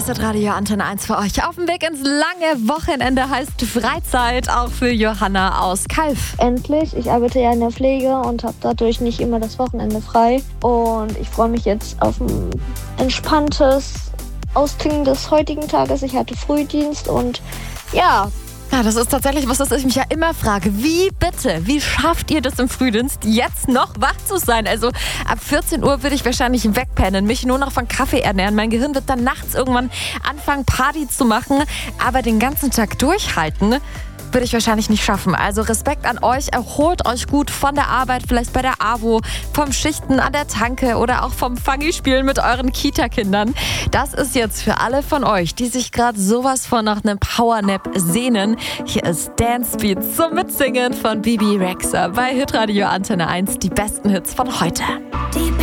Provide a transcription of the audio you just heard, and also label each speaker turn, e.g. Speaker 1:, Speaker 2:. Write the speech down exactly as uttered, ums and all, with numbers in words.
Speaker 1: ist das Radio Antenne eins für euch. Auf dem Weg ins lange Wochenende heißt Freizeit, auch für Johanna aus Calw.
Speaker 2: Endlich, ich arbeite ja in der Pflege und habe dadurch nicht immer das Wochenende frei. Und ich freue mich jetzt auf ein entspanntes Ausklingen des heutigen Tages. Ich hatte Frühdienst und ja...
Speaker 1: Ja, das ist tatsächlich was, das ich mich ja immer frage. Wie bitte, wie schafft ihr das im Frühdienst, jetzt noch wach zu sein? Also ab vierzehn Uhr würde ich wahrscheinlich wegpennen, mich nur noch von Kaffee ernähren. Mein Gehirn wird dann nachts irgendwann anfangen, Party zu machen. Aber den ganzen Tag durchhalten, würde ich wahrscheinlich nicht schaffen. Also Respekt an euch, erholt euch gut von der Arbeit, vielleicht bei der AWO, vom Schichten an der Tanke oder auch vom Fangi-Spielen mit euren Kita-Kindern. Das ist jetzt für alle von euch, die sich gerade sowas von nach einem Powernap sehnen. Hier ist Dance Beat zum Mitsingen von Bibi Rexha bei Hitradio Antenne eins. Die besten Hits von heute.
Speaker 3: Die